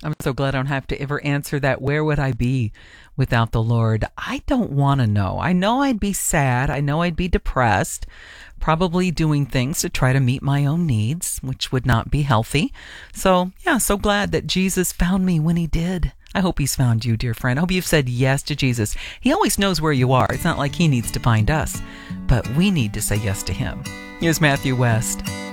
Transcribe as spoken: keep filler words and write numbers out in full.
I'm so glad I don't have to ever answer that. Where would I be without the Lord? I don't want to know. I know I'd be sad. I know I'd be depressed, probably doing things to try to meet my own needs, which would not be healthy. So, yeah, so glad that Jesus found me when he did. I hope he's found you, dear friend. I hope you've said yes to Jesus. He always knows where you are. It's not like he needs to find us, but we need to say yes to him. Here's Matthew West.